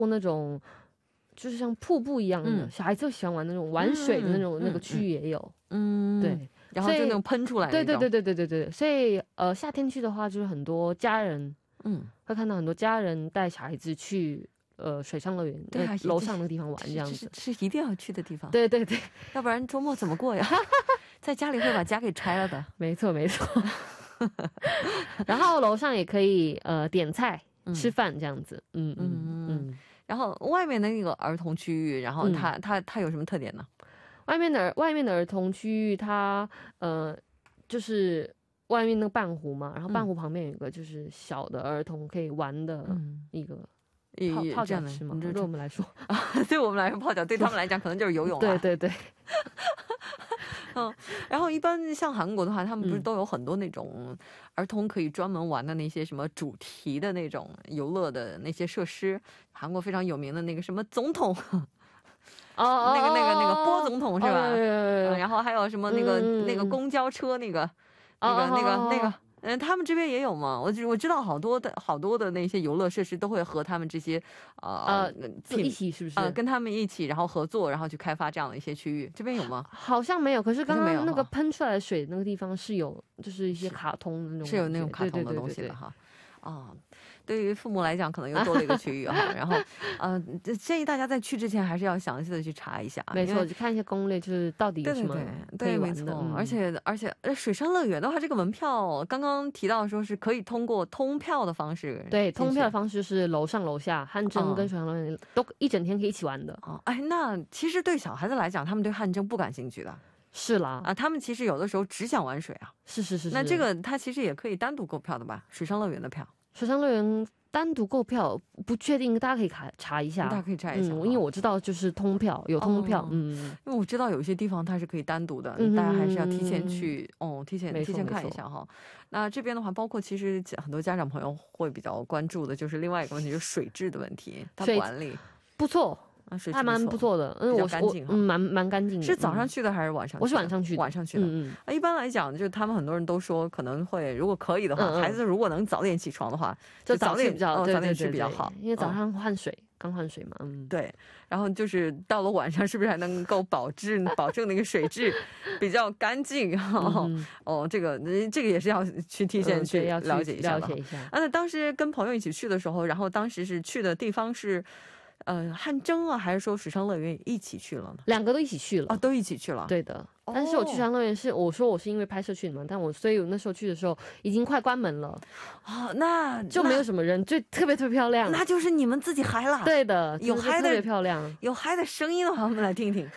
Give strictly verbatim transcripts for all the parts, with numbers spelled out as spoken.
那种就是像瀑布一样的、 嗯、 小孩子喜欢玩那种玩水的那种、嗯、那个区域也有。嗯，对， 然后就那种喷出来那种。 对对对对对对对，所以呃夏天去的话就是很多家人，嗯，会看到很多家人带小孩子去呃水上乐园，对、呃、楼上的地方玩这样子， 是一定要去的地方。 对对对， 要不然周末怎么过呀？在家里会把家给拆了的。 没错没错。然后楼上也可以呃点菜、嗯、吃饭这样子。嗯嗯 嗯, 嗯。 然后外面的那个儿童区域，然后它、嗯、它它有什么特点呢？ 外面的外面的儿童区域，它呃就是外面那个半湖嘛，然后半湖旁边有一个就是小的儿童可以玩的一个泡、嗯、泡脚池嘛，对我们来说， 对我们来说泡脚，对他们来讲可能就是游泳了。 对对对。 嗯，然后一般像韩国的话，他们不是都有很多那种儿童可以专门玩的那些什么主题的那种游乐的那些设施？韩国非常有名的那个什么总统。哦，那个那个那个波总统是吧？哦嗯、然后还有什么那个、嗯、那个公交车那个、那个、那个、那个，嗯，他们这边也有吗？我我知道好多的好多的那些游乐设施都会和他们这些呃呃一起是不是？ 呃，跟他们一起，然后合作，然后去开发这样的一些区域。这边有吗？ 好像没有，可是刚刚那个喷出来的水那个地方是有，就是一些卡通的那种， 是有那种卡通的东西的哈。啊，对于父母来讲，可能又多了一个区域哈。然后，呃，建议大家在去之前还是要详细的去查一下。 没错，去看一些攻略，就是到底有什么可以玩的。 对对对，没错。嗯、而且而且，水上乐园的话，这个门票刚刚提到说是可以通过通票的方式。 对，通票的方式是楼上楼下，汗蒸跟水上乐园都一整天可以一起玩的。 哦，哎，那其实对小孩子来讲，他们对汗蒸不感兴趣的。 是啦啊，他们其实有的时候只想玩水啊。 是是 是, 是。 那这个他其实也可以单独购票的吧？水上乐园的票。 水上乐园单独购票不确定，大家可以查查一下， 大家可以查一下、 嗯，因为我知道就是通票有通票，哦、嗯， 因为我知道有一些地方它是可以单独的，嗯、大家还是要提前去哦，提前提前看一下哈。那这边的话，包括其实很多家长朋友会比较关注的就是另外一个问题，就是水质的问题，它管理不错。还蛮不错的，嗯，我干净，嗯，蛮蛮干净的。 是早上去的还是晚上去的？ 我是晚上去的， 晚上去的。嗯嗯。一般来讲，就是他们很多人都说，可能会如果可以的话，孩子如果能早点起床的话，就早点比较早点去比较好， 因为早上换水，刚换水嘛，嗯， 对。然后就是到了晚上，是不是还能够保质保证那个水质比较干净？哦，这个这个也是要去提前去了解一下的。啊，那当时跟朋友一起去的时候，然后当时是去的地方是。呃，汗蒸啊，还是说水上乐园一起去了呢？ 两个都一起去了啊，都一起去了。 对的，哦、但是我去水上乐园是我说我是因为拍摄去的嘛，但我所以我那时候去的时候已经快关门了啊、哦，那就没有什么人，就特别特别漂亮。 那就是你们自己嗨了。 对的， 有嗨的特别漂亮， 有嗨的声音的话，我们来听听。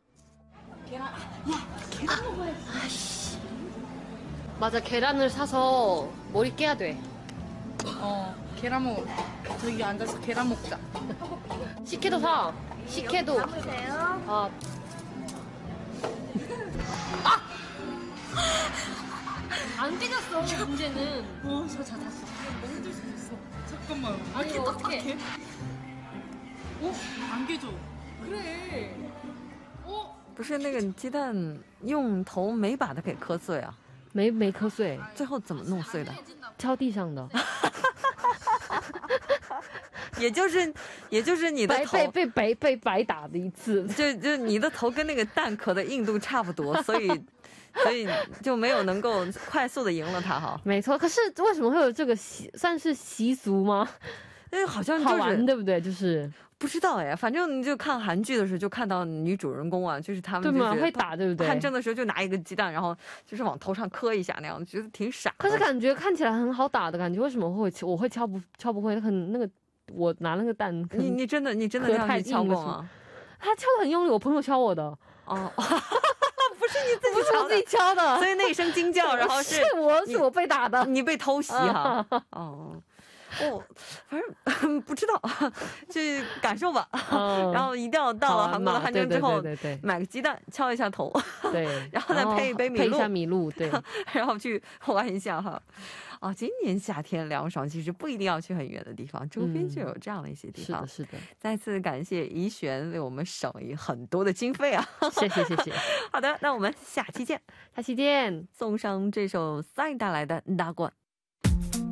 맞아계란을사서머리깨야돼어계란먹 저기 앉아서 계란 먹자. 식혜도 사. 식혜도. 아. 아! 안 깨졌어. 문제는. 어, 자, 자, 잤어. 멈출 수 있어. 잠깐만. 아, 아니, 어떡해? 어? 안 깨져. 그래. 어? 不是那个鸡蛋用头没把它给磕碎啊？ 没没磕碎， 最后怎么弄碎的？ 敲地上的。 也就是也就是你的头被被被被白打的一次， 就就你的头跟那个蛋壳的硬度差不多，所以所以就没有能够快速的赢了它哈。 没错，可是为什么会有这个习算是习俗吗？ 因为好像就是好玩，对不对？就是不知道哎，反正你就看韩剧的时候就看到女主人公啊，就是他们就是对吗？会打，对不对？ 汗蒸的时候就拿一个鸡蛋，然后就是往头上磕一下那样，觉得挺傻。 可是感觉看起来很好打的感觉，为什么会我会敲不敲不会？很那个。我拿那个蛋， 你你真的你真的这样去敲过吗？ 他敲的很用力，我朋友敲我的。 哦，不是你自己敲的， 不是我自己敲的， 所以那一声惊叫，然后是是我是我被打的， 你被偷袭哈。哦。哦，反正不知道，去感受吧。哦、然后一定要到了韩国的汗蒸之后，对对对对买个鸡蛋敲一下头，对，然后再配一杯米露， 配一下米露，对， 然后去玩一下哈。啊，今年夏天凉爽，其实不一定要去很远的地方，周边就有这样的一些地方。嗯、是的，是的。再次感谢怡璇为我们省了很多的经费啊！ 谢谢谢谢。 好的，那我们下期见， 下期见。 送上这首 Sign 带来的《大冠》。